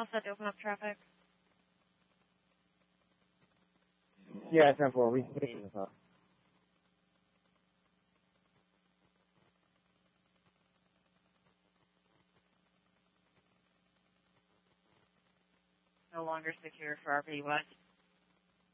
all set to open up traffic? Yeah, 10-4. We can pick this up. No longer secure for RP West.